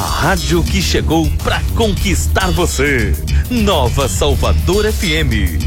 rádio que chegou pra conquistar você. Nova Salvador FM.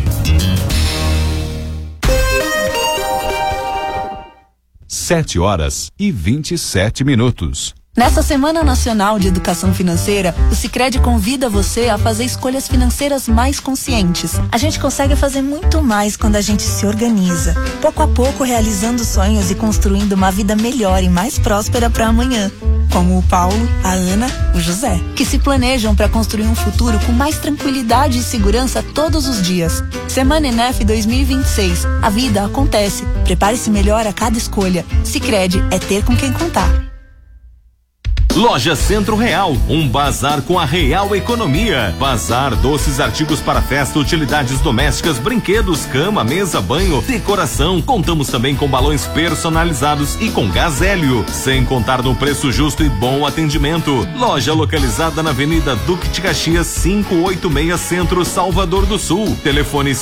7h27. Nessa Semana Nacional de Educação Financeira, o Sicredi convida você a fazer escolhas financeiras mais conscientes. A gente consegue fazer muito mais quando a gente se organiza, pouco a pouco realizando sonhos e construindo uma vida melhor e mais próspera para amanhã. Como o Paulo, a Ana, o José, que se planejam para construir um futuro com mais tranquilidade e segurança todos os dias. Semana ENEF 2026. A vida acontece. Prepare-se melhor a cada escolha. Sicredi é ter com quem contar. Loja Centro Real, um bazar com a real economia. Bazar, doces, artigos para festa, utilidades domésticas, brinquedos, cama, mesa, banho, decoração. Contamos também com balões personalizados e com gás hélio, sem contar no preço justo e bom atendimento. Loja localizada na Avenida Duque de Caxias, 586 Centro, Salvador do Sul. Telefone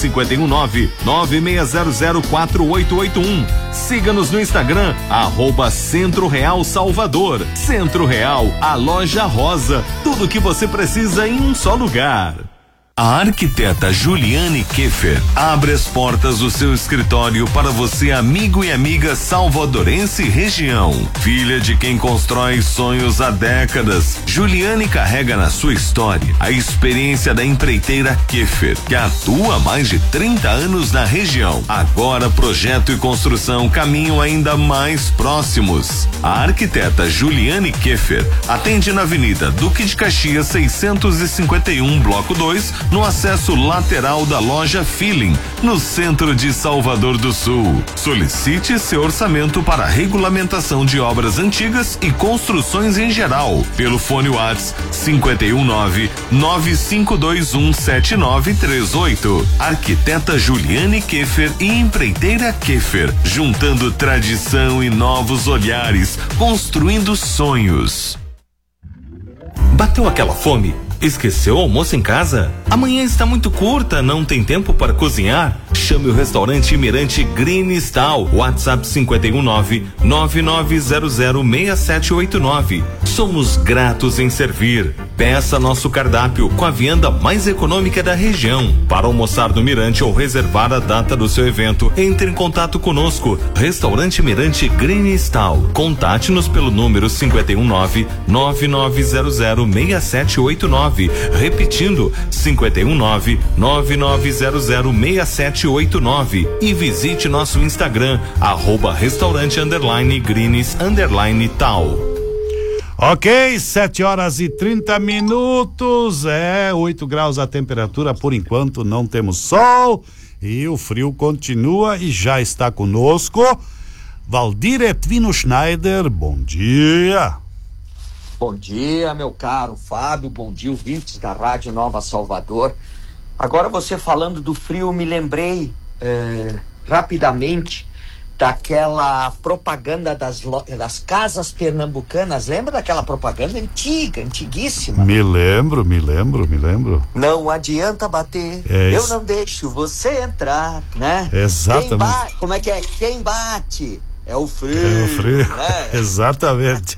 519-96004881. Siga-nos no Instagram, @Centro Real Salvador. Centro Real, a loja rosa, tudo que você precisa em um só lugar. A arquiteta Juliane Keffer abre as portas do seu escritório para você, amigo e amiga salvadorense e região. Filha de quem constrói sonhos há décadas, Juliane carrega na sua história a experiência da empreiteira Keffer, que atua há mais de 30 anos na região. Agora projeto e construção caminham ainda mais próximos. A arquiteta Juliane Keffer atende na Avenida Duque de Caxias 651, Bloco 2, no acesso lateral da loja Feeling, no centro de Salvador do Sul. Solicite seu orçamento para regulamentação de obras antigas e construções em geral, pelo fone WhatsApp 519-9521-7938. Arquiteta Juliane Keffer e empreiteira Keffer, juntando tradição e novos olhares, construindo sonhos. Bateu aquela fome? Esqueceu o almoço em casa? Amanhã está muito curta, não tem tempo para cozinhar? Chame o restaurante Mirante Green Style. WhatsApp 519-99006789. Somos gratos em servir. Peça nosso cardápio com a vianda mais econômica da região. Para almoçar no Mirante ou reservar a data do seu evento, entre em contato conosco. Restaurante Mirante Green Style. Contate-nos pelo número 519-99006789. Repetindo, 519-99006789. E visite nosso Instagram, @restaurante_greens_tal. Ok, 7h30. 8 graus a temperatura, por enquanto não temos sol e o frio continua. E já está conosco Valdir Etvino Schneider. Bom dia. Bom dia, meu caro Fábio, bom dia, ouvintes da Rádio Nova Salvador. Agora você falando do frio, me lembrei rapidamente daquela propaganda das casas pernambucanas. Lembra daquela propaganda antiga, antiguíssima? Me lembro. Não adianta bater, eu não deixo você entrar, né? Exatamente. Como é que é? Quem bate é o frio. Né? Exatamente.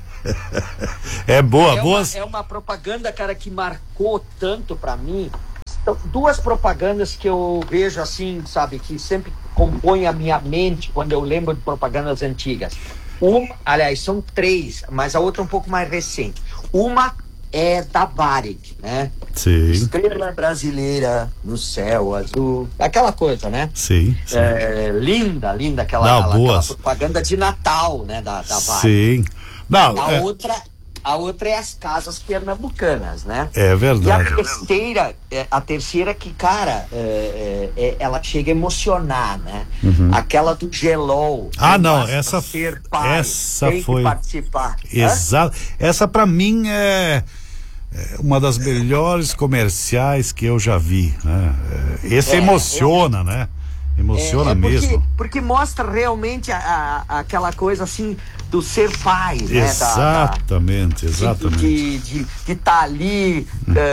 É uma propaganda, cara, que marcou tanto pra mim. Então, duas propagandas que eu vejo assim, sabe, que sempre compõem a minha mente quando eu lembro de propagandas antigas. Aliás, são três, mas a outra é um pouco mais recente. Uma é da Varig, né? Sim. Estrela brasileira no céu azul. Aquela coisa, né? Sim. Linda aquela propaganda de Natal, né? Da Varig. Sim. Não, a outra é as casas pernambucanas, né? É verdade. E a terceira que, cara, ela chega a emocionar, né? Uhum. Aquela do Gelol. Não, essa foi. Tem que participar. Exato. Essa pra mim é uma das melhores comerciais que eu já vi, né? Esse emociona, né? Emociona mesmo. Porque mostra realmente aquela coisa assim do ser pai, né? Exatamente. De estar ali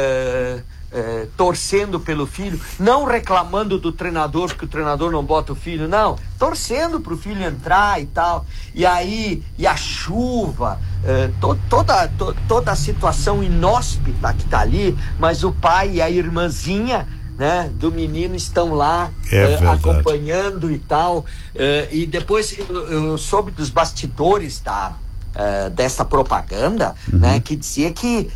torcendo pelo filho, não reclamando do treinador porque o treinador não bota o filho, não, torcendo pro filho entrar e tal. E aí, a chuva, toda a situação inóspita que está ali, mas o pai e a irmãzinha, né, do menino estão lá acompanhando e tal. E depois eu soube dos bastidores dessa propaganda, né, que dizia que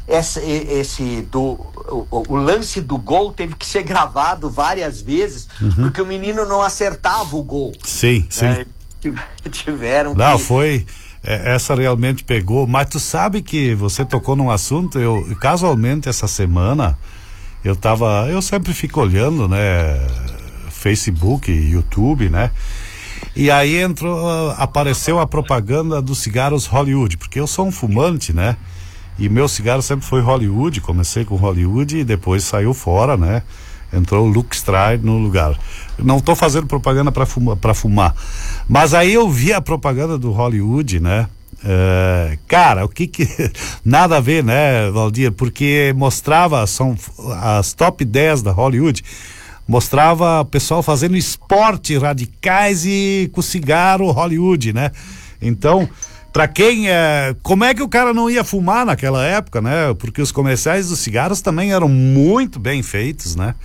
o lance do gol teve que ser gravado várias vezes, porque o menino não acertava o gol. Sim, sim. Tiveram Não, foi... essa realmente pegou, mas tu sabe que você tocou num assunto, eu casualmente essa semana, eu sempre fico olhando, né, Facebook, YouTube, né, e aí apareceu a propaganda dos cigarros Hollywood, porque eu sou um fumante, né, e meu cigarro sempre foi Hollywood, comecei com Hollywood e depois saiu fora, né, entrou o Luke Stride no lugar. Não estou fazendo propaganda para fumar, mas aí eu vi a propaganda do Hollywood, né? Cara, o que nada a ver, né, Valdir? Porque mostrava, são as top 10 da Hollywood, mostrava o pessoal fazendo esporte radicais e com cigarro Hollywood, né? Então, para quem como é que o cara não ia fumar naquela época, né? Porque os comerciais dos cigarros também eram muito bem feitos, né?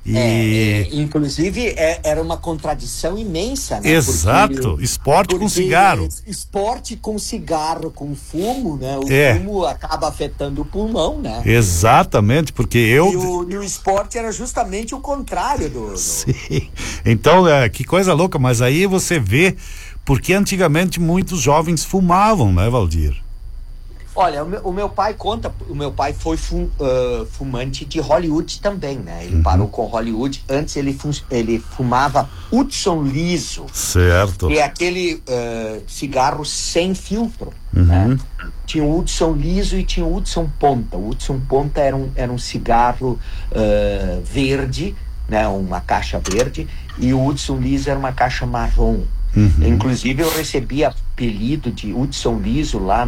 Inclusive era uma contradição imensa, né? Exato, esporte com cigarro. Esporte com cigarro, com fumo, né? O fumo acaba afetando o pulmão, né? Exatamente, porque E o esporte era justamente o contrário do... Sim, então que coisa louca, mas aí você vê porque antigamente muitos jovens fumavam, né, Valdir? Olha, o meu pai foi fumante de Hollywood também, né? Ele parou com Hollywood. Antes ele fumava Hudson Liso. Certo. Que é aquele cigarro sem filtro, né? Tinha o Hudson Liso e tinha o Hudson Ponta. O Hudson Ponta era um cigarro verde, né? Uma caixa verde, e o Hudson Liso era uma caixa marrom. Inclusive eu recebi apelido de Hudson Liso lá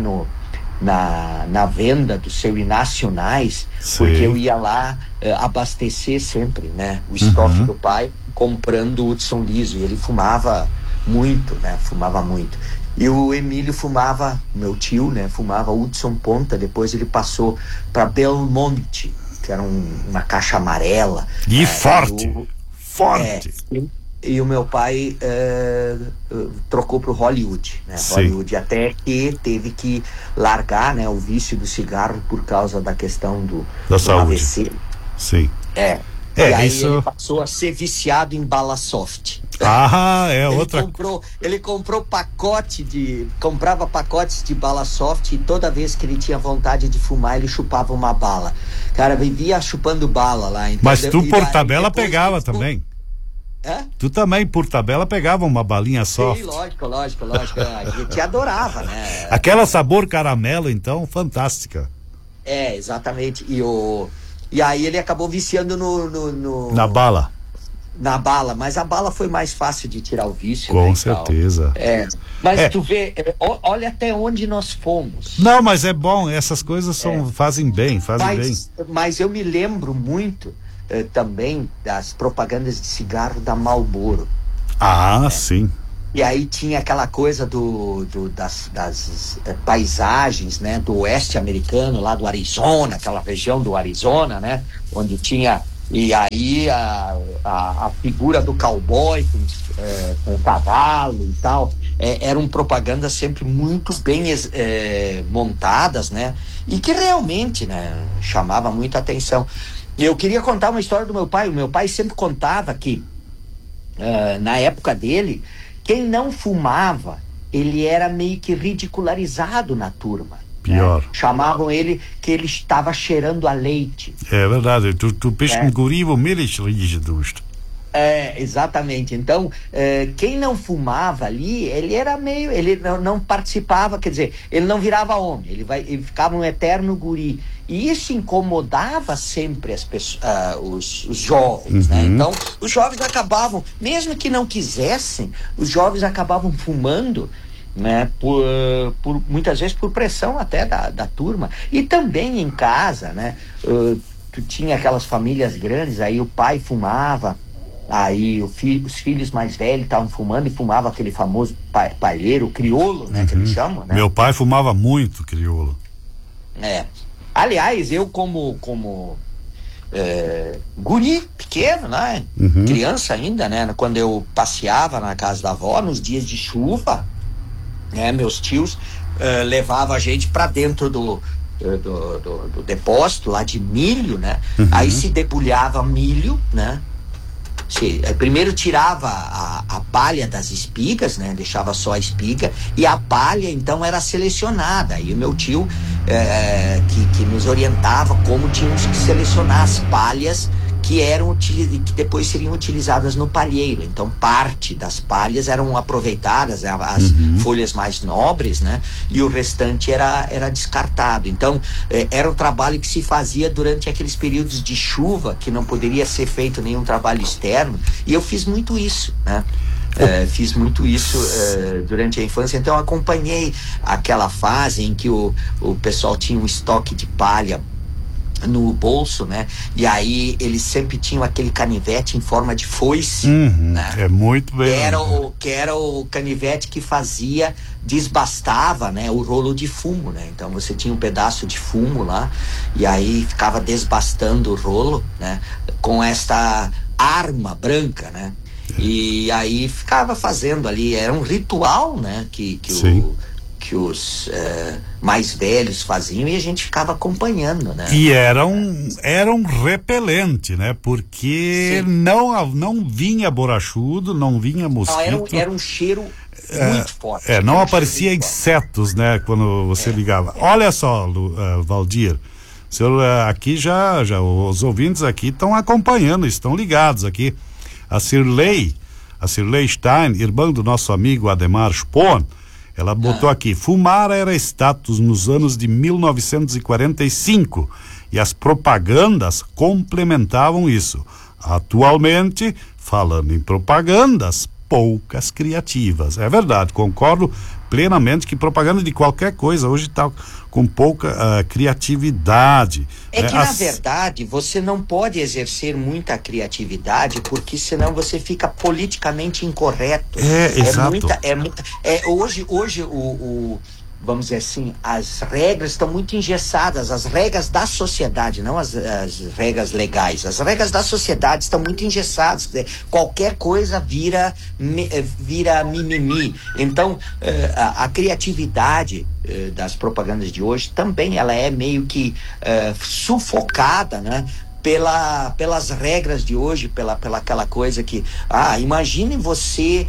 na venda do seu Nacionais, porque eu ia lá abastecer sempre, né, o estoque do pai, comprando o Hudson Liso, e ele fumava muito, né, e o Emílio fumava, meu tio, né, fumava Hudson Ponta. Depois ele passou para Belmonte, que era uma caixa amarela e forte. E o meu pai trocou pro Hollywood, né? Hollywood, até que teve que largar, né, o vício do cigarro por causa da questão do saúde. AVC. Sim. E aí ele passou a ser viciado em bala soft. Ele comprava pacotes de bala soft, e toda vez que ele tinha vontade de fumar, ele chupava uma bala. Cara, vivia chupando bala lá. Entendeu? Mas tu por tabela pegava também? Tu também, por tabela, pegava uma balinha soft. Sim, lógico. A gente adorava, né? Aquela sabor caramelo, então, fantástica. Exatamente. E aí ele acabou viciando na bala. Na bala, mas a bala foi mais fácil de tirar o vício. Com né, certeza. Mas tu vê, olha até onde nós fomos. Não, mas é bom, essas coisas fazem bem. Mas eu me lembro muito também das propagandas de cigarro da Marlboro. Sim. E aí tinha aquela coisa das paisagens, né, do oeste americano, lá do Arizona, aquela região do Arizona, né, onde tinha, e aí a figura do cowboy com o cavalo e tal, eram propagandas sempre muito bem montadas, né, e que realmente, né, chamava muita atenção. Eu queria contar uma história do meu pai. O meu pai sempre contava que na época dele, quem não fumava, ele era meio que ridicularizado na turma. Pior. Né? Chamavam ele que ele estava cheirando a leite. É verdade. Tu bist ein Gurivo Milch riecht. Exatamente. Então, quem não fumava ali, ele era meio... Ele não participava, quer dizer, ele não virava homem. Ele ficava um eterno guri. E isso incomodava sempre as pessoas, os jovens, né? Então, os jovens acabavam, mesmo que não quisessem, os jovens acabavam fumando, né? Por muitas vezes por pressão até da turma. E também em casa, né? Tu tinha aquelas famílias grandes, aí o pai fumava, Aí os filhos mais velhos estavam fumando e fumavam aquele famoso palheiro, crioulo, né? Que eles chamam, né? Meu pai fumava muito crioulo. Aliás, eu como guri pequeno, né? Criança ainda, né? Quando eu passeava na casa da avó, nos dias de chuva, né? Meus tios levavam a gente para dentro do depósito lá de milho, né? Aí se debulhava milho, né? Primeiro tirava a palha das espigas, né? Deixava só a espiga, e a palha então era selecionada. E o meu tio que nos orientava como tínhamos que selecionar as palhas que depois seriam utilizadas no palheiro. Então parte das palhas eram aproveitadas, as folhas mais nobres, né? E o restante era descartado. Então era um trabalho que se fazia durante aqueles períodos de chuva, que não poderia ser feito nenhum trabalho externo, e eu fiz muito isso, né? Fiz muito isso durante a infância. Então acompanhei aquela fase em que o pessoal tinha um estoque de palha no bolso, né? E aí eles sempre tinham aquele canivete em forma de foice, né? É muito bem. Que era o canivete que desbastava, né? O rolo de fumo, né? Então você tinha um pedaço de fumo lá, e aí ficava desbastando o rolo, né? Com esta arma branca, né? E aí ficava fazendo ali, era um ritual, né? Que os mais velhos faziam, e a gente ficava acompanhando, né? E era um repelente, né? Porque não vinha borrachudo, não vinha mosquito. Era um cheiro muito forte. Não aparecia insetos, né? Quando você ligava. Olha só, Valdir, o senhor aqui já os ouvintes aqui estão acompanhando, estão ligados aqui. A Cirlei Stein, irmã do nosso amigo Ademar Spohn, ela botou aqui: fumar era status nos anos de 1945 e as propagandas complementavam isso. Atualmente, falando em propagandas, poucas criativas. É verdade, concordo plenamente que propaganda de qualquer coisa hoje está com pouca criatividade. Na verdade, você não pode exercer muita criatividade, porque senão você fica politicamente incorreto. Exato. Hoje vamos dizer assim, as regras estão muito engessadas, as regras da sociedade, não as regras legais. As regras da sociedade estão muito engessadas, quer dizer, qualquer coisa vira mimimi. Então, a criatividade das propagandas de hoje também ela é meio que sufocada, né? Pelas regras de hoje, pela aquela coisa que, imagine você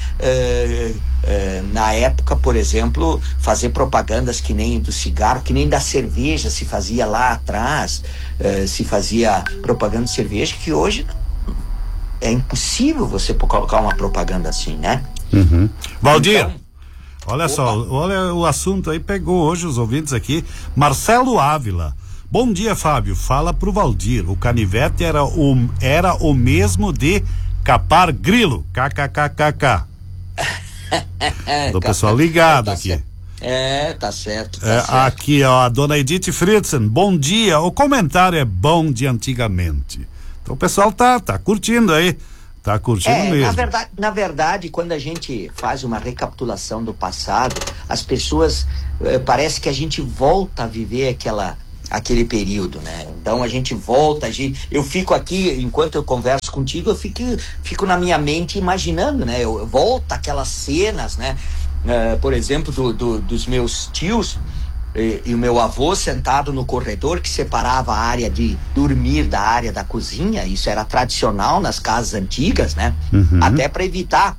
na época, por exemplo, fazer propagandas que nem do cigarro, que nem da cerveja se fazia lá atrás, se fazia propaganda de cerveja, que hoje é impossível você colocar uma propaganda assim, né? Valdir, então, olha só, olha o assunto aí, pegou hoje os ouvintes aqui. Marcelo Ávila: bom dia, Fábio. Fala pro Valdir, o canivete era o mesmo de capar grilo. KKKKK. Do pessoal ligado aqui. Tá certo. Aqui, ó, a dona Edith Fritzen: bom dia. O comentário é bom de antigamente. Então o pessoal tá curtindo aí. Tá curtindo mesmo. Na verdade, quando a gente faz uma recapitulação do passado, as pessoas, parece que a gente volta a viver aquele período, né? Então a gente volta, eu fico aqui, enquanto eu converso contigo, eu fico na minha mente imaginando, né? Eu volto aquelas cenas, né? Por exemplo, dos meus tios e o meu avô sentado no corredor que separava a área de dormir da área da cozinha. Isso era tradicional nas casas antigas, né? Até para evitar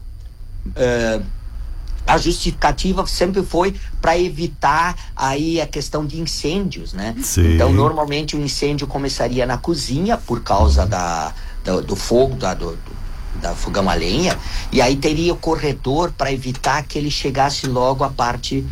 a justificativa sempre foi para evitar aí a questão de incêndios, né? Sim. Então, normalmente o incêndio começaria na cozinha por causa do fogo, da fogão a lenha, e aí teria o corredor para evitar que ele chegasse logo à parte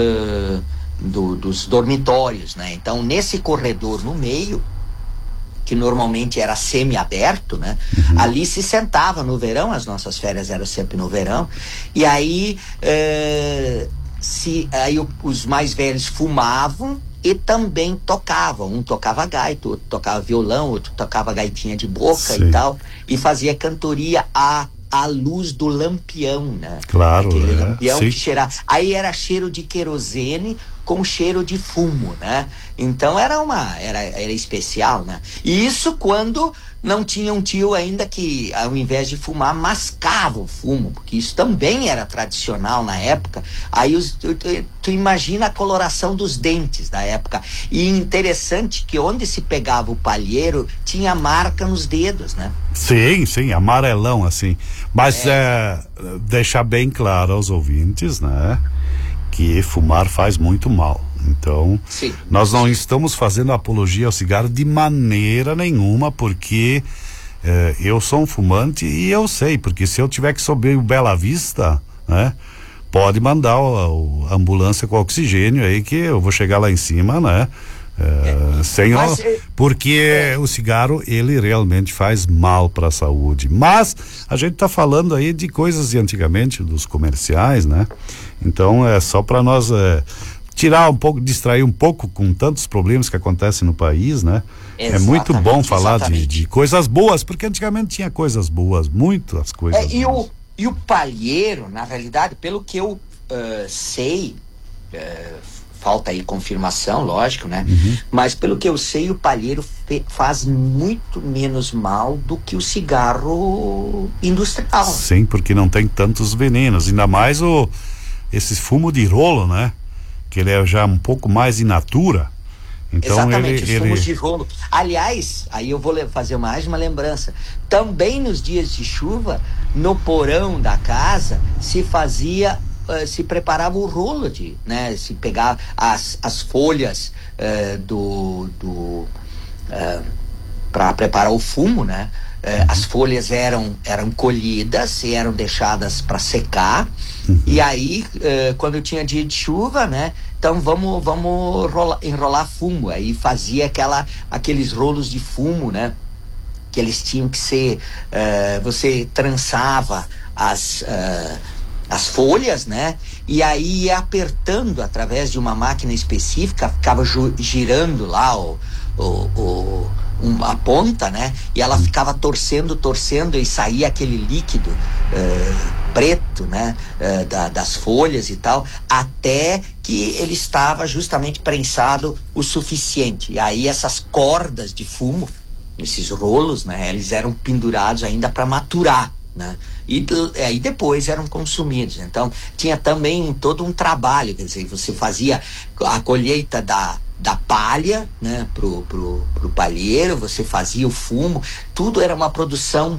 dos dormitórios, né? Então, nesse corredor no meio, que normalmente era semi-aberto, né? Ali se sentava no verão, as nossas férias eram sempre no verão, e aí, os mais velhos fumavam e também tocavam. Um tocava gaita, outro tocava violão, outro tocava gaitinha de boca Sim. e tal, e fazia cantoria à luz do lampião, né? Claro, Aquele lampião sim. que cheirava. Aí era cheiro de querosene com cheiro de fumo, né? Então era especial, né? E isso quando não tinha um tio ainda que, ao invés de fumar, mascava o fumo, porque isso também era tradicional na época. Aí tu imagina a coloração dos dentes da época. E interessante que onde se pegava o palheiro tinha marca nos dedos, né? Sim, amarelão assim. Mas deixar bem claro aos ouvintes, né, que fumar faz muito mal. Então, Sim. nós não estamos fazendo apologia ao cigarro de maneira nenhuma, porque eu sou um fumante e eu sei, porque se eu tiver que subir o Bela Vista, né, pode mandar a ambulância com oxigênio aí, que eu vou chegar lá em cima, né? Porque o cigarro, ele realmente faz mal para a saúde. Mas a gente tá falando aí de coisas de antigamente, dos comerciais, né? Então é só para nós tirar um pouco, distrair um pouco com tantos problemas que acontecem no país, né? É muito bom falar de coisas boas, porque antigamente tinha coisas boas, muitas coisas boas. E o palheiro, na realidade, pelo que eu sei, falta aí confirmação, lógico, né? Mas pelo que eu sei, o palheiro faz muito menos mal do que o cigarro industrial. Sim, porque não tem tantos venenos, ainda mais esse fumo de rolo, né? Que ele é já um pouco mais in natura. Então exatamente, os fumos de rolo. Aliás, aí eu vou fazer mais uma lembrança. Também nos dias de chuva, no porão da casa, se preparava o rolo né? Se pegava as folhas para preparar o fumo, né? As folhas eram colhidas e eram deixadas para secar. E aí, quando tinha dia de chuva, né? Então vamos enrolar fumo. Aí fazia aqueles rolos de fumo, né? Que eles tinham que ser, você trançava as folhas, né? E aí ia apertando através de uma máquina específica, ficava girando lá a ponta, né? E ela ficava torcendo e saía aquele líquido preto, né? Das folhas e tal, até que ele estava justamente prensado o suficiente. E aí essas cordas de fumo, esses rolos, né? Eles eram pendurados ainda para maturar, né? E aí depois eram consumidos. Então tinha também todo um trabalho, quer dizer, você fazia a colheita da palha, né, pro palheiro, você fazia o fumo, tudo era uma produção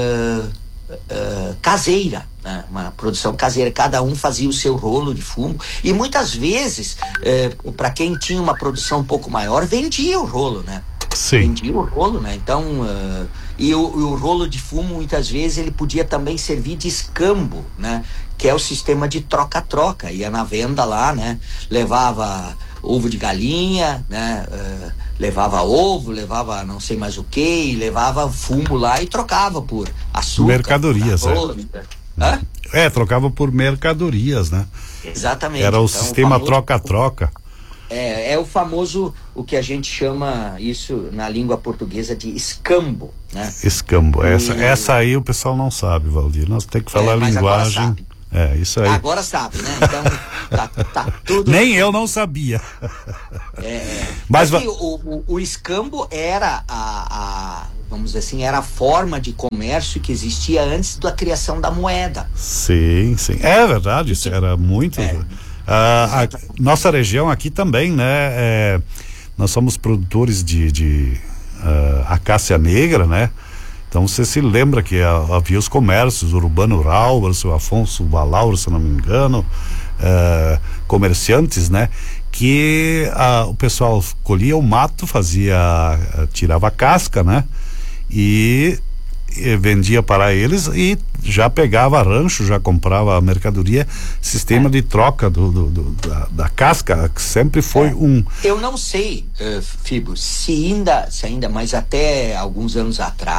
caseira, né? Uma produção caseira, cada um fazia o seu rolo de fumo, e muitas vezes, para quem tinha uma produção um pouco maior, vendia o rolo, né? Sim. Vendia o rolo, né? Então, e o rolo de fumo, muitas vezes, ele podia também servir de escambo, né? Que é o sistema de troca-troca. Ia na venda lá, né? Levava ovo de galinha, né? Levava ovo, levava não sei mais o que, e levava fumo lá e trocava por açúcar. Mercadorias, trocava por mercadorias, né? Exatamente. Era o então, sistema troca-troca. É o famoso, o que a gente chama isso na língua portuguesa de escambo, né? Escambo. Essa aí o pessoal não sabe, Valdir. Nós temos que falar a linguagem. Isso aí. Agora sabe, né? Então, tá tudo. Nem eu não sabia. Mas o escambo era vamos dizer assim, era a forma de comércio que existia antes da criação da moeda. Sim. É verdade, isso era muito. A nossa região aqui também, né? Nós somos produtores de acácia negra, né? Então você se lembra que havia os comércios, Urbano Rauberson, Afonso Valauro, se não me engano, comerciantes, né? Que o pessoal colhia o mato, tirava a casca, né? E vendia para eles e já pegava rancho, já comprava a mercadoria, sistema de troca da casca, que sempre foi Eu não sei, Fibo, se ainda, mas até alguns anos atrás,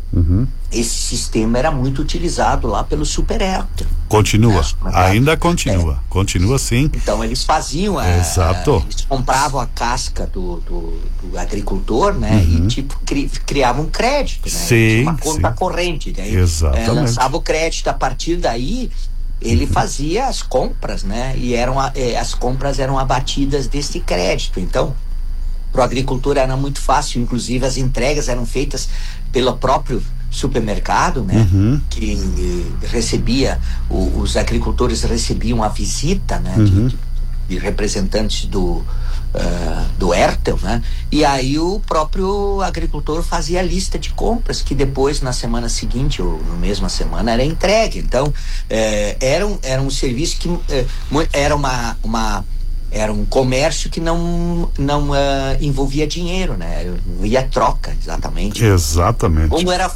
Esse sistema era muito utilizado lá pelo Super Herter. Continua, ainda continua, continua sim. Então eles faziam, Exato. Eles compravam a casca do agricultor, né? E tipo criavam um crédito, né? Sim, uma conta sim. corrente, daí Exatamente. lançava o crédito. A partir daí ele fazia as compras, né? E as compras eram abatidas desse crédito. Então para o agricultor era muito fácil, inclusive as entregas eram feitas pelo próprio supermercado, né? Que recebia, os agricultores recebiam a visita, né? De representantes do Hertel, né? E aí o próprio agricultor fazia a lista de compras que depois na semana seguinte ou na mesma semana era entregue. Então era um serviço que era um comércio que não envolvia dinheiro, né? Envolvia troca, exatamente. Exatamente. Como era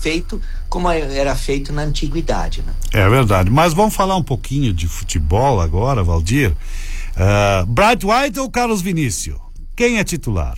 feito na antiguidade, né? É verdade. Mas vamos falar um pouquinho de futebol agora, Valdir. Bright White ou Carlos Vinícius? Quem é titular?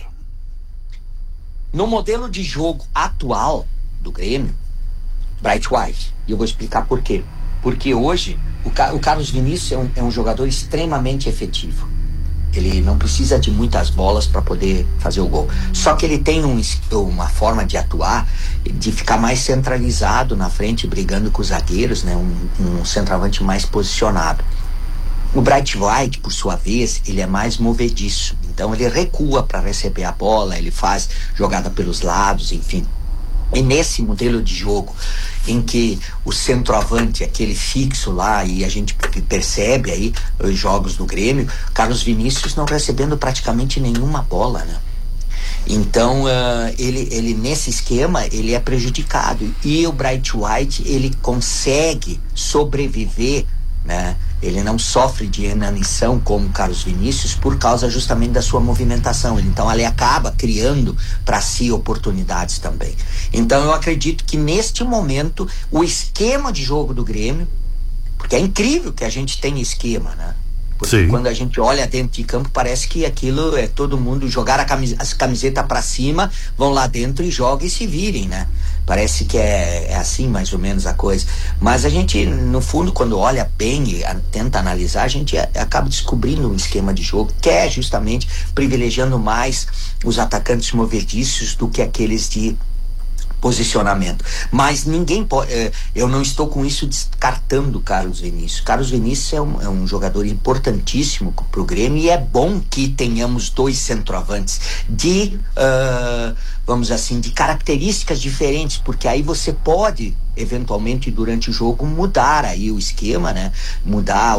No modelo de jogo atual do Grêmio, Bright White. E eu vou explicar por quê. Porque hoje o Carlos Vinícius é um jogador extremamente efetivo. Ele não precisa de muitas bolas para poder fazer o gol. Só que ele tem uma forma de atuar, de ficar mais centralizado na frente, brigando com os zagueiros, né? Um centroavante mais posicionado. O Bright White, por sua vez, ele é mais movediço. Então ele recua para receber a bola, ele faz jogada pelos lados, enfim. E nesse modelo de jogo, em que o centroavante é aquele fixo lá, e a gente percebe aí os jogos do Grêmio, Carlos Vinícius não recebendo praticamente nenhuma bola, né? Então ele nesse esquema ele é prejudicado, e o Bright White ele consegue sobreviver, né? Ele não sofre de inanição como o Carlos Vinícius por causa justamente da sua movimentação. Então ele acaba criando para si oportunidades também. Então eu acredito que neste momento o esquema de jogo do Grêmio, porque é incrível que a gente tenha esquema, né? Porque Sim. Quando a gente olha dentro de campo, parece que aquilo é todo mundo jogar as camisetas para cima, vão lá dentro e jogam e se virem, né? Parece que é assim mais ou menos a coisa. Mas a gente, no fundo, quando olha bem e tenta analisar, a gente acaba descobrindo um esquema de jogo que é justamente privilegiando mais os atacantes movediços do que aqueles de posicionamento. Mas ninguém pode, eu não estou com isso descartando Carlos Vinícius. Carlos Vinícius é um jogador importantíssimo para o Grêmio, e é bom que tenhamos dois centroavantes de vamos assim, de características diferentes, porque aí você pode eventualmente durante o jogo mudar aí o esquema, né? Mudar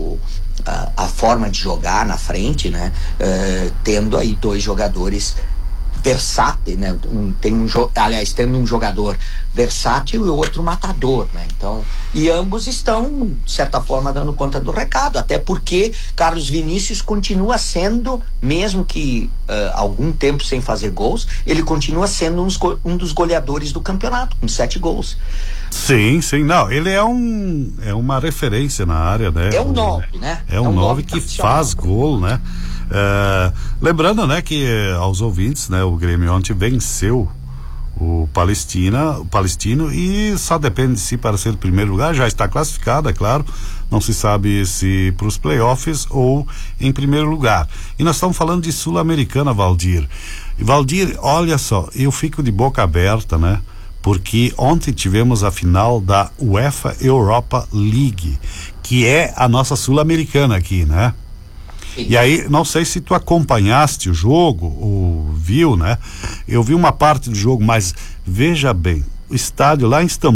a forma de jogar na frente, né? Tendo aí dois jogadores versátil, né? Tendo um jogador versátil e outro matador, né? Então, e ambos estão, de certa forma, dando conta do recado, até porque Carlos Vinícius continua sendo, mesmo que algum tempo sem fazer gols, ele continua sendo um dos goleadores do campeonato, com 7 gols. Sim, não, ele é uma referência na área, né? É um 9, né? É um 9 que faz gol, né? Lembrando, né, que aos ouvintes, né, o Grêmio ontem venceu o Palestino, e só depende de si para ser o primeiro lugar. Já está classificado, é claro, não se sabe se para os playoffs ou em primeiro lugar. E nós estamos falando de Sul-Americana, Valdir. Valdir, olha só, eu fico de boca aberta, né? Porque ontem tivemos a final da UEFA Europa League, que é a nossa Sul-Americana aqui, né? Sim. E aí, não sei se tu acompanhaste o jogo ou viu, né? Eu vi uma parte do jogo, mas veja bem, o estádio lá em Istambul